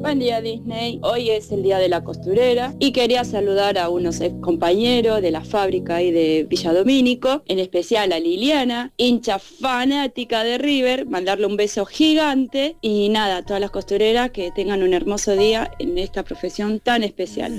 Buen día, Disney. Hoy es el día de la costurera y quería saludar a unos ex compañeros de la fábrica ahí de Villa Domínico, en especial a Liliana, hincha fanática de River, mandarle un beso gigante y nada, a todas las costureras que tengan un hermoso día en esta profesión tan especial.